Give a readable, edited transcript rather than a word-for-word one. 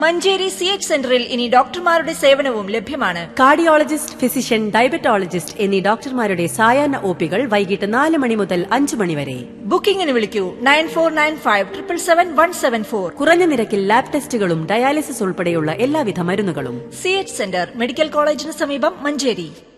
Manjeri CH സെന്ററിൽ ഇനി ഡോക്ടർമാരുടെ സേവനവും ലഭ്യമാണ്. കാർഡിയോളജിസ്റ്റ്, ഫിസിഷ്യൻ, ഡയബറ്റോളജിസ്റ്റ് എന്നീ ഡോക്ടർമാരുടെ സായാഹ്ന OPകൾ വൈകിട്ട് 4 മണി മുതൽ 5 മണി വരെ. ബുക്കിംഗിന് വിളിക്കൂ 9495777174. കുറഞ്ഞ നിരക്കിൽ ലാബ് ടെസ്റ്റുകളും ഡയാലിസിസ് ഉൾപ്പെടെയുള്ള എല്ലാവിധ മരുന്നുകളും. CH സെന്റർ, മെഡിക്കൽ കോളേജിന് സമീപം, മഞ്ചേരി.